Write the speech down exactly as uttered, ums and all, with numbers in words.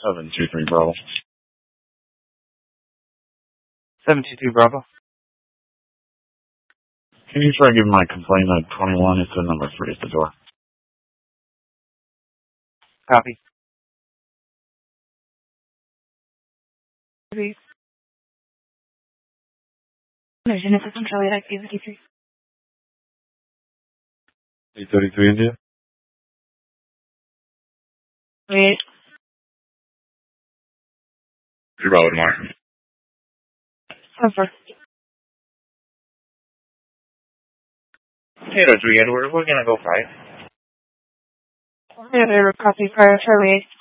seven two three Bravo. seven two two Bravo. Can you try giving my complaint at twenty-one? It's the number three at the door. Copy. No, Genesis Central eight thirty-three. eight thirty-three India? Wait. three Bravo tomorrow. Over. Hey, Rodrigo, we're, we're gonna go five. Yeah, copy for Charlie.